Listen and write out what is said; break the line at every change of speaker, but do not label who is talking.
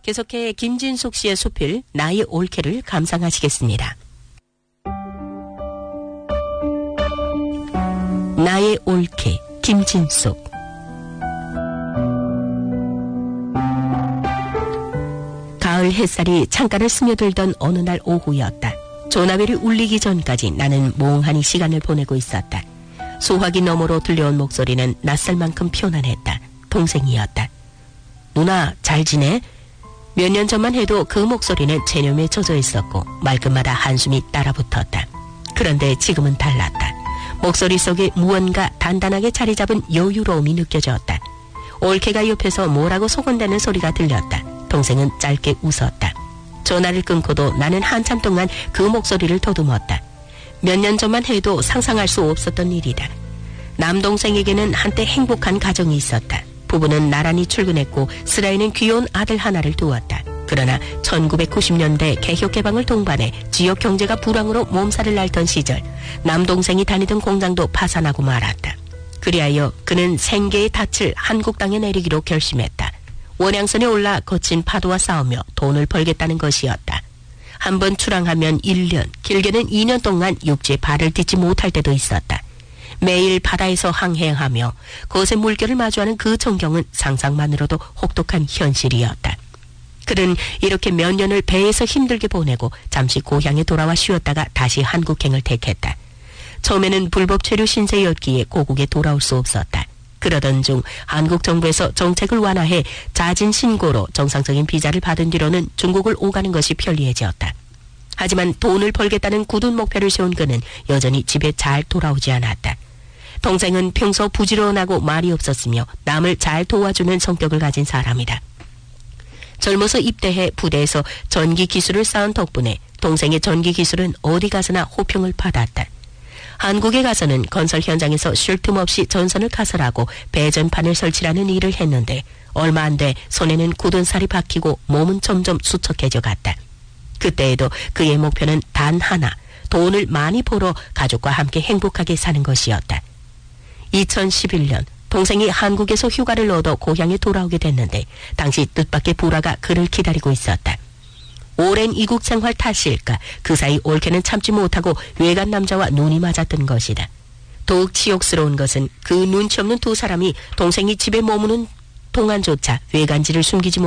계속해 김진숙 씨의 수필 나의 올케를 감상하시겠습니다. 나의 올케 김진숙. 가을 햇살이 창가를 스며들던 어느 날 오후였다. 조나벨이 울리기 전까지 나는 몽하니 시간을 보내고 있었다. 소화기 너머로 들려온 목소리는 낯설 만큼 편안했다. 동생이었다. 누나 잘 지내? 몇 년 전만 해도 그 목소리는 체념에 젖어 있었고 말끝마다 한숨이 따라붙었다. 그런데 지금은 달랐다. 목소리 속에 무언가 단단하게 자리 잡은 여유로움이 느껴졌다. 올케가 옆에서 뭐라고 소곤대는 소리가 들렸다. 동생은 짧게 웃었다. 전화를 끊고도 나는 한참 동안 그 목소리를 더듬었다. 몇 년 전만 해도 상상할 수 없었던 일이다. 남동생에게는 한때 행복한 가정이 있었다. 부부는 나란히 출근했고 스라이는 귀여운 아들 하나를 두었다. 그러나 1990년대 개혁개방을 동반해 지역 경제가 불황으로 몸살을 앓던 시절 남동생이 다니던 공장도 파산하고 말았다. 그리하여 그는 생계의 닻을 한국 땅에 내리기로 결심했다. 원양선에 올라 거친 파도와 싸우며 돈을 벌겠다는 것이었다. 한번 출항하면 1년, 길게는 2년 동안 육지에 발을 딛지 못할 때도 있었다. 매일 바다에서 항해하며 거센 물결을 마주하는 그 전경은 상상만으로도 혹독한 현실이었다. 그는 이렇게 몇 년을 배에서 힘들게 보내고 잠시 고향에 돌아와 쉬었다가 다시 한국행을 택했다. 처음에는 불법 체류 신세였기에 고국에 돌아올 수 없었다. 그러던 중 한국 정부에서 정책을 완화해 자진 신고로 정상적인 비자를 받은 뒤로는 중국을 오가는 것이 편리해졌다. 하지만 돈을 벌겠다는 굳은 목표를 세운 그는 여전히 집에 잘 돌아오지 않았다. 동생은 평소 부지런하고 말이 없었으며 남을 잘 도와주는 성격을 가진 사람이다. 젊어서 입대해 부대에서 전기 기술을 쌓은 덕분에 동생의 전기 기술은 어디 가서나 호평을 받았다. 한국에 가서는 건설 현장에서 쉴 틈 없이 전선을 가설하고 배전판을 설치하는 일을 했는데 얼마 안 돼 손에는 굳은 살이 박히고 몸은 점점 수척해져 갔다. 그때에도 그의 목표는 단 하나, 돈을 많이 벌어 가족과 함께 행복하게 사는 것이었다. 2011년 동생이 한국에서 휴가를 얻어 고향에 돌아오게 됐는데 당시 뜻밖의 불화가 그를 기다리고 있었다. 오랜 이국 생활 탓일까 그 사이 올케는 참지 못하고 외간 남자와 눈이 맞았던 것이다. 더욱 치욕스러운 것은 그 눈치 없는 두 사람이 동생이 집에 머무는 동안조차 외간지를 숨기지